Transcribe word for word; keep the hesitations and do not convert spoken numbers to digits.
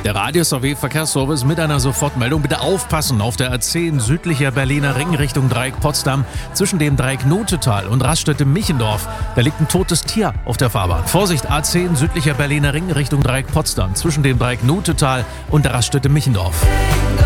Der Radius A W Verkehrsservice mit einer Sofortmeldung. Bitte aufpassen auf der A zehn südlicher Berliner Ring Richtung Dreieck Potsdam zwischen dem Dreieck Notetal und Raststätte Michendorf. Da liegt ein totes Tier auf der Fahrbahn. Vorsicht, A zehn südlicher Berliner Ring Richtung Dreieck Potsdam zwischen dem Dreieck Notetal und der Raststätte Michendorf.